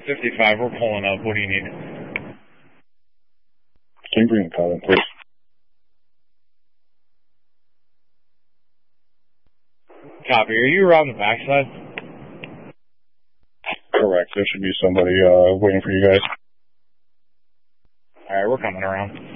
55, we're pulling up. What do you need? Can you bring a call in, please? Copy. Are you around the backside? Correct. There should be somebody waiting for you guys. All right, we're coming around.